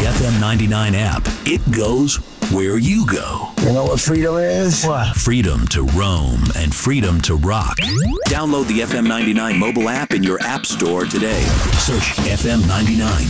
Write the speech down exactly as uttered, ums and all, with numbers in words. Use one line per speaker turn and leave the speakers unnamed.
the F M ninety-nine app. It goes where you go.
You know what freedom is?
What? Freedom to roam and freedom to rock. Download the F M ninety-nine mobile app in your app store today. Search F M ninety-nine